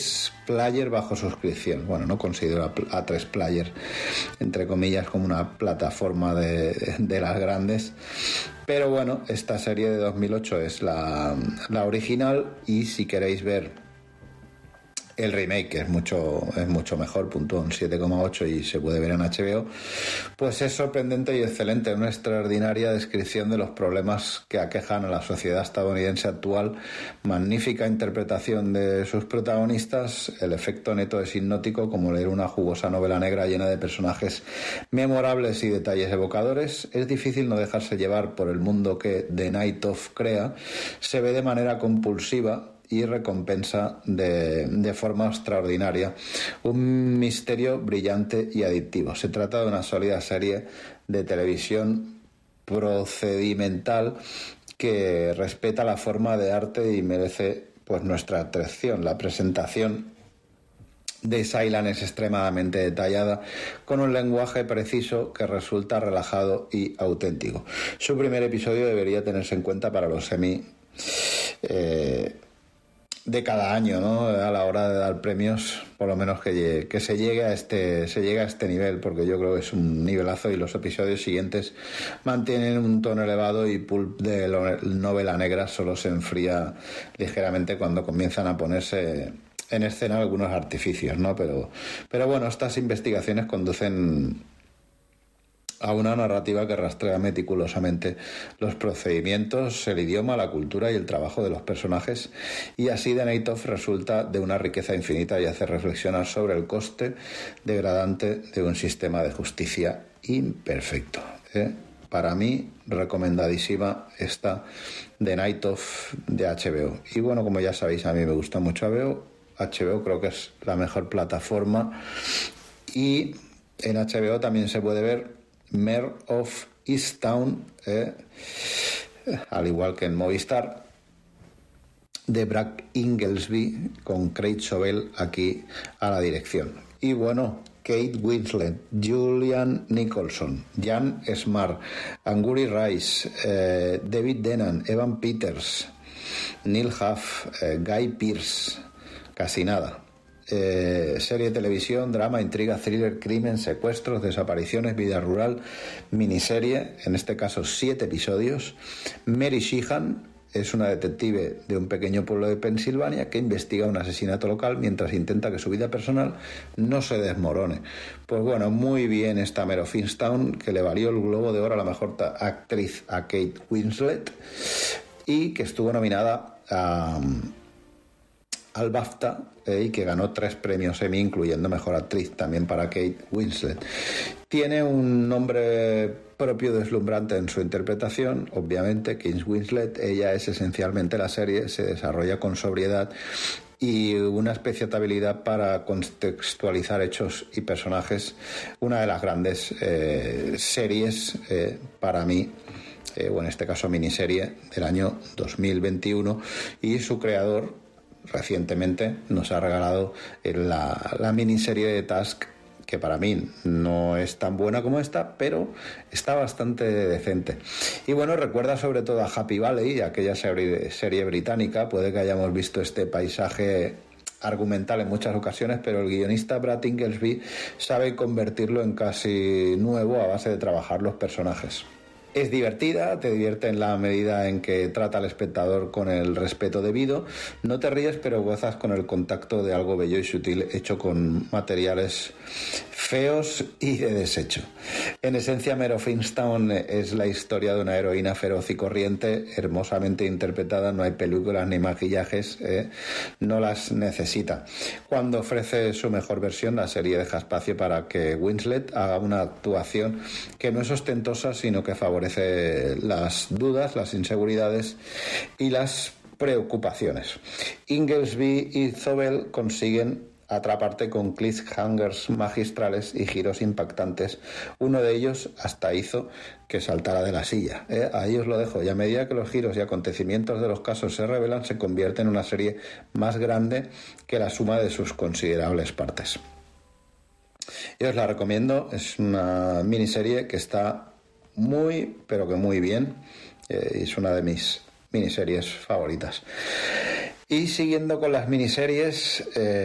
Player bajo suscripción. Bueno, no considero a A3 Player, entre comillas, como una plataforma de las grandes. Pero bueno, esta serie de 2008 es la original, y si queréis ver el remake, es mucho mejor, puntúa un 7,8 y se puede ver en HBO, pues es sorprendente y excelente, una extraordinaria descripción de los problemas que aquejan a la sociedad estadounidense actual, magnífica interpretación de sus protagonistas, el efecto neto es hipnótico, como leer una jugosa novela negra llena de personajes memorables y detalles evocadores. Es difícil no dejarse llevar por el mundo que The Night Of crea, se ve de manera compulsiva y recompensa de forma extraordinaria un misterio brillante y adictivo. Se trata de una sólida serie de televisión procedimental que respeta la forma de arte y merece pues nuestra atención. La presentación de Ceylan es extremadamente detallada, con un lenguaje preciso que resulta relajado y auténtico. Su primer episodio debería tenerse en cuenta para los Emmy de cada año, ¿no? A la hora de dar premios, por lo menos que se llegue a este nivel, porque yo creo que es un nivelazo, y los episodios siguientes mantienen un tono elevado, y pulp de novela negra solo se enfría ligeramente cuando comienzan a ponerse en escena algunos artificios, ¿no? Pero bueno, estas investigaciones conducen a una narrativa que rastrea meticulosamente los procedimientos, el idioma, la cultura y el trabajo de los personajes, y así The Night Of resulta de una riqueza infinita y hace reflexionar sobre el coste degradante de un sistema de justicia imperfecto. Para mí, recomendadísima esta The Night Of de HBO. Y bueno, como ya sabéis, a mí me gusta mucho HBO creo que es la mejor plataforma, y en HBO también se puede ver Mare of Easttown, al igual que en Movistar, de Brad Inglesby, con Craig Sobel aquí a la dirección. Y bueno, Kate Winslet, Julian Nicholson, Jan Smart, Angourie Rice, David Tennant, Evan Peters, Neil Huff, Guy Pearce, casi nada. Serie de televisión, drama, intriga, thriller, crimen, secuestros, desapariciones, vida rural, miniserie, en este caso 7 episodios. Mary Sheehan es una detective de un pequeño pueblo de Pensilvania que investiga un asesinato local mientras intenta que su vida personal no se desmorone. Pues bueno, muy bien esta Mare of Easttown, que le valió el Globo de Oro a la mejor actriz a Kate Winslet, y que estuvo nominada al BAFTA, y que ganó 3 premios Emmy, incluyendo Mejor Actriz también para Kate Winslet. Tiene un nombre propio deslumbrante en su interpretación, obviamente, Kate Winslet. Ella es esencialmente la serie, se desarrolla con sobriedad y una especial habilidad para contextualizar hechos y personajes. Una de las grandes series para mí, o en este caso miniserie del año 2021, y su creador recientemente nos ha regalado la miniserie de Task, que para mí no es tan buena como esta, pero está bastante decente. Y bueno, recuerda sobre todo a Happy Valley, aquella serie británica. Puede que hayamos visto este paisaje argumental en muchas ocasiones, pero el guionista Brad Inglesby sabe convertirlo en casi nuevo a base de trabajar los personajes. Es divertida, te divierte en la medida en que trata al espectador con el respeto debido. No te ríes, pero gozas con el contacto de algo bello y sutil hecho con materiales feos y de desecho. En esencia, Mare of Easttown es la historia de una heroína feroz y corriente, hermosamente interpretada. No hay películas ni maquillajes, no las necesita. Cuando ofrece su mejor versión, la serie deja espacio para que Winslet haga una actuación que no es ostentosa, sino que favorece las dudas, las inseguridades y las preocupaciones. Inglesby y Sobel consiguen atraparte con cliffhangers magistrales y giros impactantes. Uno de ellos hasta hizo que saltara de la silla. Ahí os lo dejo. Y a medida que los giros y acontecimientos de los casos se revelan, se convierte en una serie más grande que la suma de sus considerables partes. Yo os la recomiendo. Es una miniserie que está muy, pero que muy bien. Es una de mis miniseries favoritas. Y siguiendo con las miniseries,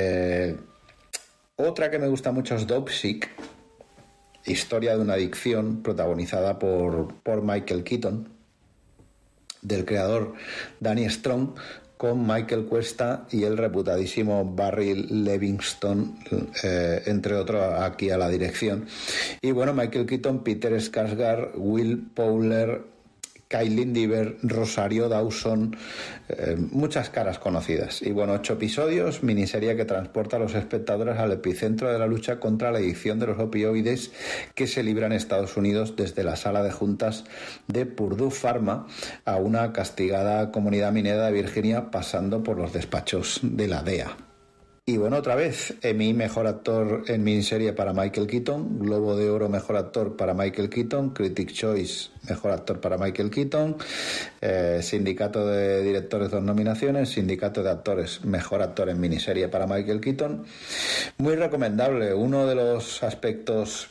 otra que me gusta mucho es Dopesick, historia de una adicción, protagonizada por Michael Keaton, del creador Danny Strong, con Michael Cuesta y el reputadísimo Barry Levinson, entre otros, aquí a la dirección. Y bueno, Michael Keaton, Peter Skarsgård, Will Powler, Kaitlyn Dever, Rosario Dawson, muchas caras conocidas. Y bueno, 8 episodios, miniserie que transporta a los espectadores al epicentro de la lucha contra la adicción de los opioides que se libra en Estados Unidos, desde la sala de juntas de Purdue Pharma a una castigada comunidad minera de Virginia, pasando por los despachos de la DEA. Y bueno, otra vez, Emmy Mejor Actor en Miniserie para Michael Keaton, Globo de Oro Mejor Actor para Michael Keaton, Critics' Choice Mejor Actor para Michael Keaton, Sindicato de Directores 2 nominaciones, Sindicato de Actores Mejor Actor en Miniserie para Michael Keaton. Muy recomendable. Uno de los aspectos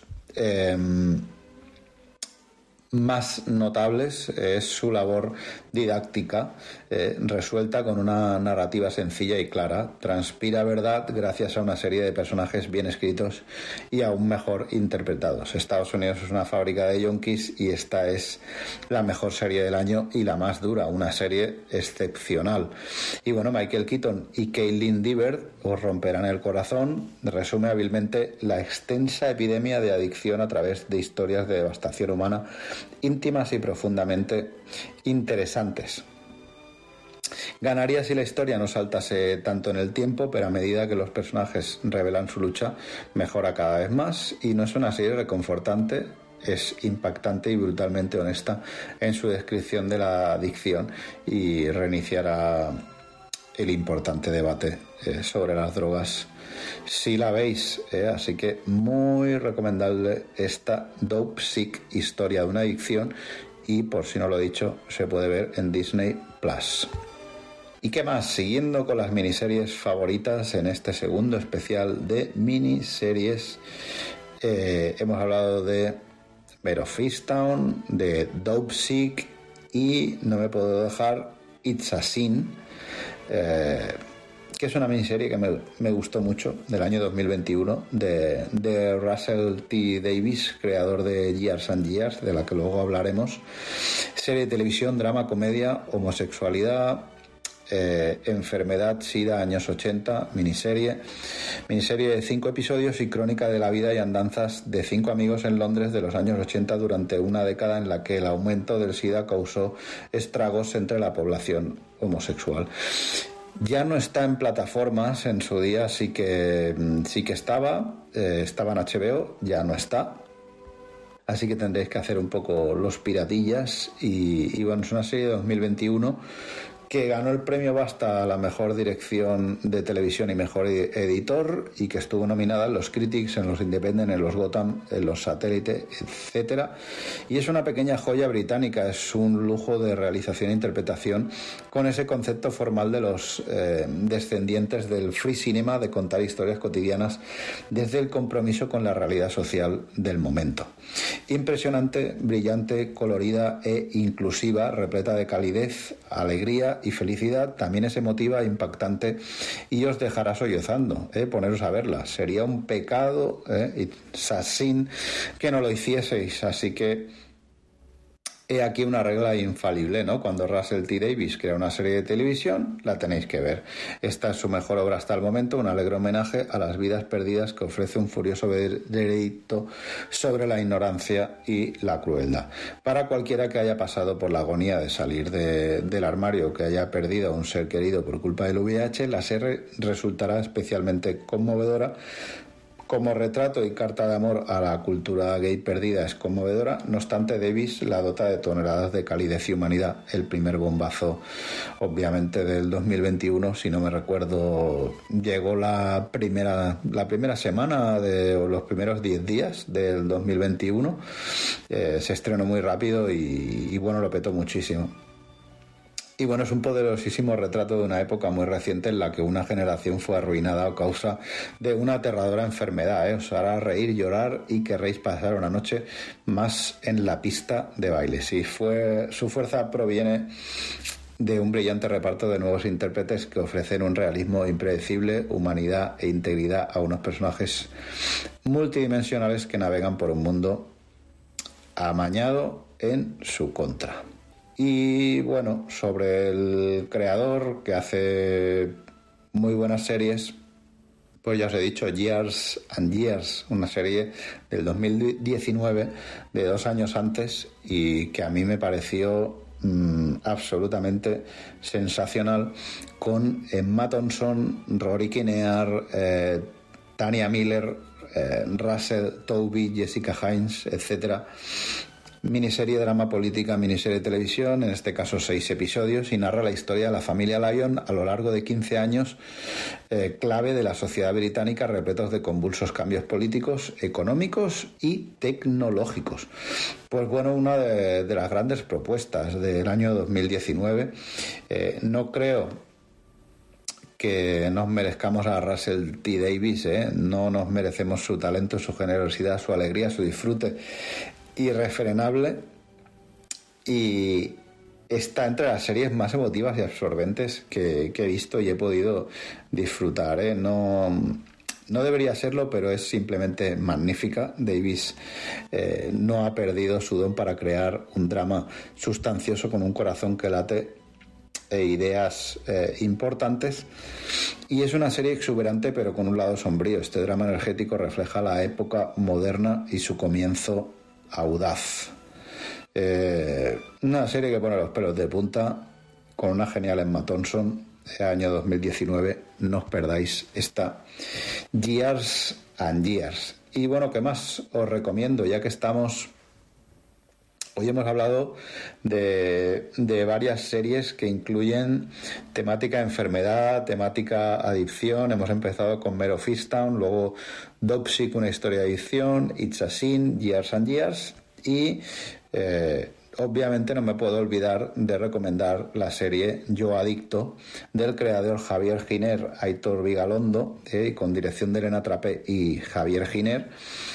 más notables es su labor didáctica, resuelta con una narrativa sencilla y clara. Transpira verdad gracias a una serie de personajes bien escritos y aún mejor interpretados. Estados Unidos es una fábrica de yonkis y esta es la mejor serie del año y la más dura, una serie excepcional. Y bueno, Michael Keaton y Kaitlyn Dever os romperán el corazón. Resume hábilmente la extensa epidemia de adicción a través de historias de devastación humana íntimas y profundamente interesantes. Ganaría si la historia no saltase tanto en el tiempo, pero a medida que los personajes revelan su lucha, mejora cada vez más, y no es una serie reconfortante, es impactante y brutalmente honesta en su descripción de la adicción, y reiniciará el importante debate sobre las drogas si la veis, así que muy recomendable esta Dopesick, historia de una adicción, y por si no lo he dicho, se puede ver en Disney Plus. ¿Y qué más? Siguiendo con las miniseries favoritas en este segundo especial de miniseries, hemos hablado de Mare of Easttown, de Dopesick, y no me puedo dejar It's a Sin, que es una miniserie que me gustó mucho, del año 2021, de Russell T. Davies, creador de Years and Years, de la que luego hablaremos. Serie de televisión, drama, comedia, homosexualidad, enfermedad, SIDA, años 80, miniserie de 5 episodios y crónica de la vida y andanzas de 5 amigos en Londres de los años 80 durante una década en la que el aumento del SIDA causó estragos entre la población homosexual. Ya no está en plataformas, en su día sí que estaba en HBO, ya no está. Así que tendréis que hacer un poco los piratillas. Y bueno, es una serie de 2021 que ganó el premio BAFTA a la mejor dirección de televisión y mejor editor, y que estuvo nominada en los Critics, en los Independent, en los Gotham, en los Satellite, etcétera. Y es una pequeña joya británica, es un lujo de realización e interpretación, con ese concepto formal de los descendientes del free cinema, de contar historias cotidianas desde el compromiso con la realidad social del momento. Impresionante, brillante, colorida e inclusiva, repleta de calidez, alegría y felicidad. También es emotiva e impactante y os dejará sollozando, poneros a verla. Sería un pecado, sin que no lo hicieseis. Así que he aquí una regla infalible, ¿no? Cuando Russell T. Davies crea una serie de televisión, la tenéis que ver. Esta es su mejor obra hasta el momento, un alegre homenaje a las vidas perdidas que ofrece un furioso veredicto sobre la ignorancia y la crueldad. Para cualquiera que haya pasado por la agonía de salir del armario, que haya perdido a un ser querido por culpa del VIH, la serie resultará especialmente conmovedora. Como retrato y carta de amor a la cultura gay perdida es conmovedora. No obstante, Davies la dota de toneladas de calidez y humanidad. El primer bombazo, obviamente, del 2021, si no me recuerdo, llegó la primera semana o los primeros 10 días del 2021. Se estrenó muy rápido y bueno, lo petó muchísimo. Y bueno, es un poderosísimo retrato de una época muy reciente en la que una generación fue arruinada a causa de una aterradora enfermedad. Os hará reír, llorar y querréis pasar una noche más en la pista de baile. Su fuerza proviene de un brillante reparto de nuevos intérpretes que ofrecen un realismo impredecible, humanidad e integridad a unos personajes multidimensionales que navegan por un mundo amañado en su contra. Y bueno, sobre el creador, que hace muy buenas series, pues ya os he dicho, Years and Years, una serie del 2019, de 2 años antes, y que a mí me pareció absolutamente sensacional, con Emma Thompson, Rory Kinnear, Tania Miller, Russell Tovey, Jessica Hines, etcétera. Miniserie drama política, miniserie de televisión, en este caso 6 episodios, y narra la historia de la familia Lyon a lo largo de 15 años, clave de la sociedad británica, repletos de convulsos cambios políticos, económicos y tecnológicos. Pues bueno, una de las grandes propuestas del año 2019. No creo que nos merezcamos a Russell T. Davies, no nos merecemos su talento, su generosidad, su alegría, su disfrute irrefrenable, y está entre las series más emotivas y absorbentes que he visto y he podido disfrutar. No debería serlo, pero es simplemente magnífica. Davies no ha perdido su don para crear un drama sustancioso con un corazón que late e ideas importantes, y es una serie exuberante pero con un lado sombrío. Este drama energético refleja la época moderna y su comienzo audaz. Una serie que pone los pelos de punta, con una genial Emma Thompson, año 2019. No os perdáis esta Years and Years. Y bueno, ¿qué más os recomiendo? Ya que estamos, hoy hemos hablado de varias series que incluyen temática enfermedad, temática adicción. Hemos empezado con Mare of Easttown, luego Dopesick, una historia de adicción, It's a Sin, Years and Years, y obviamente no me puedo olvidar de recomendar la serie Yo Adicto, del creador Javier Giner, Aitor Vigalondo, con dirección de Elena Trapé y Javier Giner,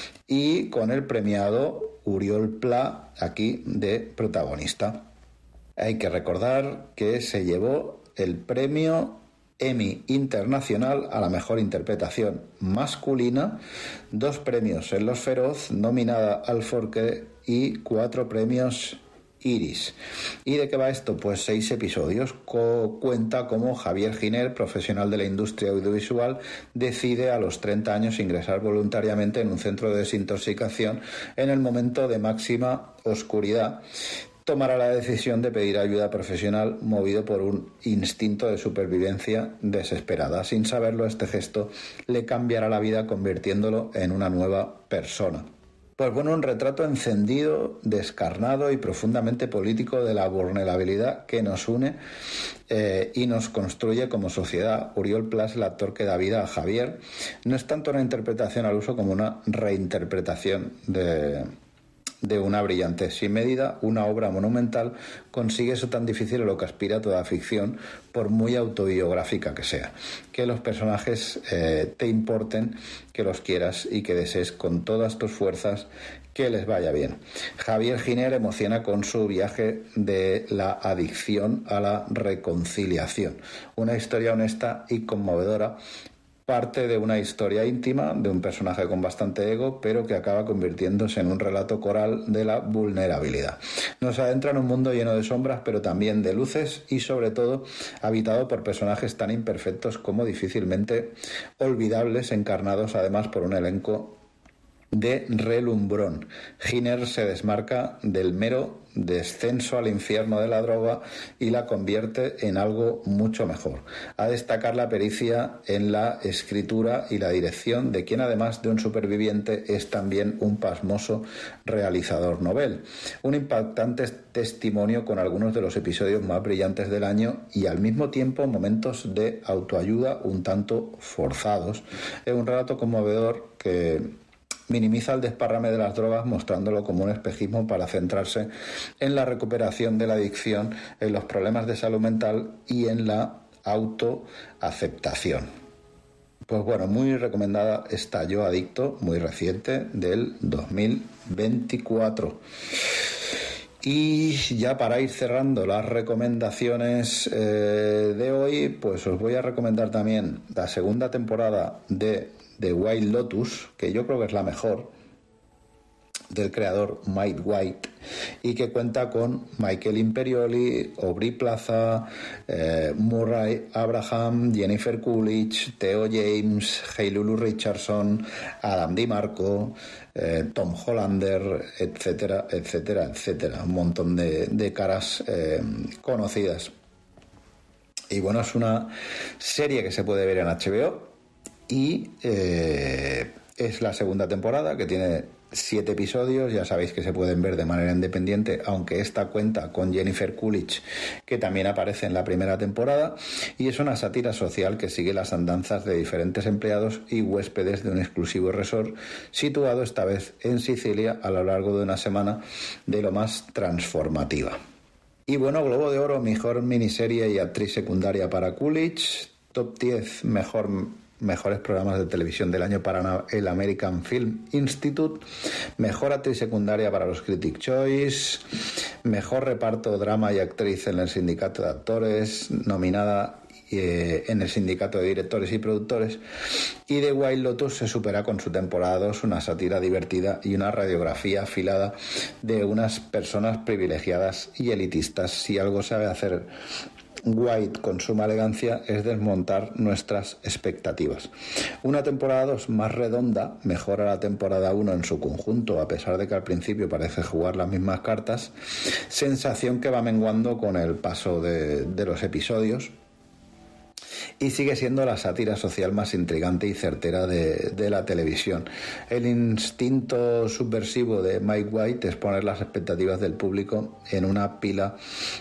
y con el premiado Oriol Pla aquí de protagonista. Hay que recordar que se llevó el premio Emmy Internacional a la mejor interpretación masculina, 2 premios en Los Feroz, nominada al Forque, y 4 premios Iris. ¿Y de qué va esto? Pues 6 episodios. Cuenta cómo Javier Giner, profesional de la industria audiovisual, decide a los 30 años ingresar voluntariamente en un centro de desintoxicación en el momento de máxima oscuridad. Tomará la decisión de pedir ayuda profesional, movido por un instinto de supervivencia desesperada. Sin saberlo, este gesto le cambiará la vida, convirtiéndolo en una nueva persona. Pues bueno, un retrato encendido, descarnado y profundamente político de la vulnerabilidad que nos une y nos construye como sociedad. Oriol Pla, el actor que da vida a Javier, no es tanto una interpretación al uso como una reinterpretación de una brillante sin medida. Una obra monumental consigue eso tan difícil a lo que aspira toda ficción, por muy autobiográfica que sea: que los personajes te importen, que los quieras y que desees con todas tus fuerzas que les vaya bien. Javier Giner emociona con su viaje de la adicción a la reconciliación. Una historia honesta y conmovedora, parte de una historia íntima de un personaje con bastante ego, pero que acaba convirtiéndose en un relato coral de la vulnerabilidad. Nos adentra en un mundo lleno de sombras, pero también de luces, y sobre todo habitado por personajes tan imperfectos como difícilmente olvidables, encarnados además por un elenco de relumbrón. Giner se desmarca del mero descenso al infierno de la droga y la convierte en algo mucho mejor. A destacar la pericia en la escritura y la dirección de quien, además de un superviviente, es también un pasmoso realizador novel. Un impactante testimonio con algunos de los episodios más brillantes del año, y al mismo tiempo momentos de autoayuda un tanto forzados. Es un relato conmovedor que minimiza el desparrame de las drogas, mostrándolo como un espejismo para centrarse en la recuperación de la adicción, en los problemas de salud mental y en la autoaceptación. Pues bueno, muy recomendada está Yo Adicto, muy reciente, del 2024. Y ya para ir cerrando las recomendaciones de hoy, pues os voy a recomendar también la segunda temporada de The White Lotus, que yo creo que es la mejor, del creador Mike White, y que cuenta con Michael Imperioli, Aubrey Plaza, Murray Abraham, Jennifer Coolidge, Theo James, Heilulu Richardson, Adam DiMarco, Tom Hollander, etcétera, etcétera, etcétera. Un montón de caras conocidas. Y bueno, es una serie que se puede ver en HBO y es la segunda temporada, que tiene 7 episodios. Ya sabéis que se pueden ver de manera independiente, aunque esta cuenta con Jennifer Coolidge, que también aparece en la primera temporada, y es una sátira social que sigue las andanzas de diferentes empleados y huéspedes de un exclusivo resort situado esta vez en Sicilia a lo largo de una semana de lo más transformativa. Y bueno, Globo de Oro, mejor miniserie y actriz secundaria para Coolidge, top 10 mejores programas de televisión del año para el American Film Institute, mejor actriz secundaria para los Critics' Choice, mejor reparto, drama y actriz en el sindicato de actores, nominada en el sindicato de directores y productores. Y The White Lotus se supera con su temporada 2, una sátira divertida y una radiografía afilada de unas personas privilegiadas y elitistas. Si algo sabe hacer White con suma elegancia es desmontar nuestras expectativas. Una temporada 2 más redonda mejora la temporada 1 en su conjunto, a pesar de que al principio parece jugar las mismas cartas, sensación que va menguando con el paso de los episodios, y sigue siendo la sátira social más intrigante y certera de la televisión. El instinto subversivo de Mike White es poner las expectativas del público en una pila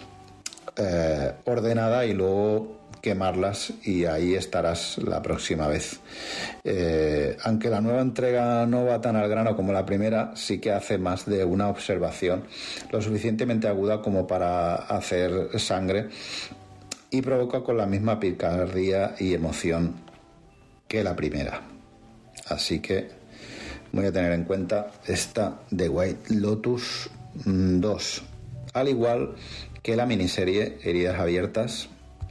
ordenada y luego quemarlas, y ahí estarás la próxima vez. Aunque la nueva entrega no va tan al grano como la primera, sí que hace más de una observación lo suficientemente aguda como para hacer sangre, y provoca con la misma picardía y emoción que la primera. Así que voy a tener en cuenta esta de White Lotus 2, al igual que la miniserie Heridas Abiertas,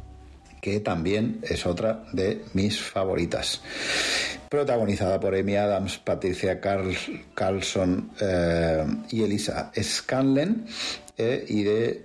que también es otra de mis favoritas, protagonizada por Amy Adams, Patricia Carlson y Elisa Scanlon, y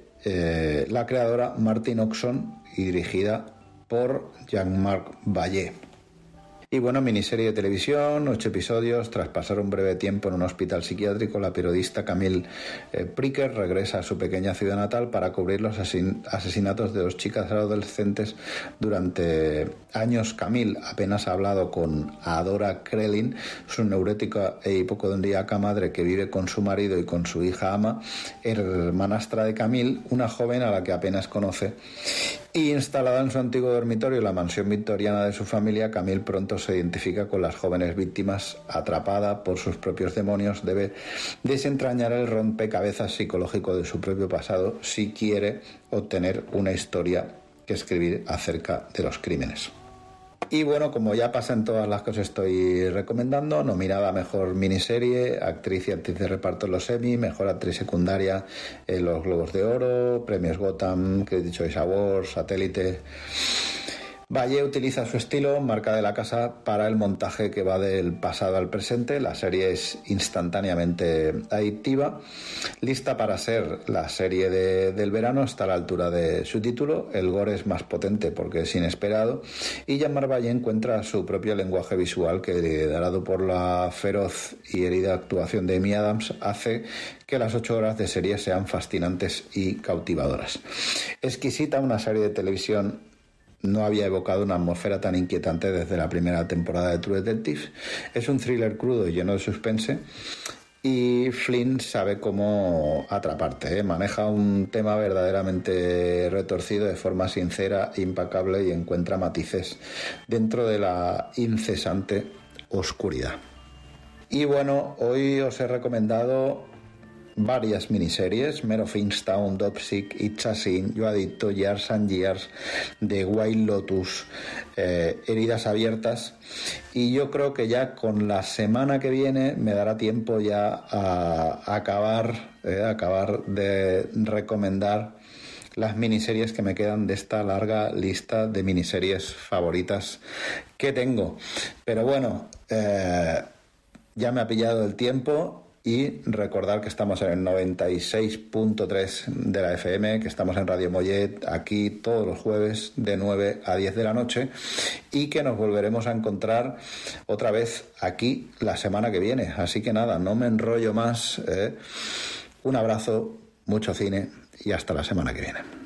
de la creadora Martin Oxon, y dirigida por Jean-Marc Vallée. Y bueno, miniserie de televisión, 8 episodios. Tras pasar un breve tiempo en un hospital psiquiátrico, la periodista Camille Pricker regresa a su pequeña ciudad natal para cubrir los asesinatos de 2 chicas adolescentes durante años. Camille apenas ha hablado con Adora Krellin, su neurótica e hipocondríaca madre que vive con su marido y con su hija Ama, hermanastra de Camille, una joven a la que apenas conoce. Y instalada en su antiguo dormitorio, la mansión victoriana de su familia, Camille pronto se identifica con las jóvenes víctimas. Atrapada por sus propios demonios, debe desentrañar el rompecabezas psicológico de su propio pasado si quiere obtener una historia que escribir acerca de los crímenes. Y bueno, como ya pasa en todas las que os estoy recomendando, nominada a mejor miniserie, actriz y actriz de reparto en los Emmy, mejor actriz secundaria en los Globos de Oro, premios Gotham, Critics' Choice Awards, Satélite. Vallée utiliza su estilo, marca de la casa, para el montaje que va del pasado al presente. La serie es instantáneamente adictiva, lista para ser la serie del verano. Está a la altura de su título. El gore es más potente porque es inesperado, y Jean-Marc Vallée encuentra su propio lenguaje visual que, liderado por la feroz y herida actuación de Amy Adams, hace que las 8 horas de serie sean fascinantes y cautivadoras. Exquisita, una serie de televisión no había evocado una atmósfera tan inquietante desde la primera temporada de True Detective. Es un thriller crudo y lleno de suspense, y Flynn sabe cómo atraparte, Maneja un tema verdaderamente retorcido de forma sincera e impecable, y encuentra matices dentro de la incesante oscuridad. Y bueno, hoy os he recomendado varias miniseries: Mare of Easttown, Dopsic, It's a Sin, Yo Adicto, Years and Years, The White Lotus, Heridas Abiertas, y yo creo que ya con la semana que viene me dará tiempo ya a acabar de recomendar las miniseries que me quedan de esta larga lista de miniseries favoritas que tengo. Pero bueno, ya me ha pillado el tiempo. Y recordar que estamos en el 96.3 de la FM, que estamos en Radio Mollet aquí todos los jueves de 9 a 10 de la noche, y que nos volveremos a encontrar otra vez aquí la semana que viene. Así que nada, no me enrollo más. Un abrazo, mucho cine y hasta la semana que viene.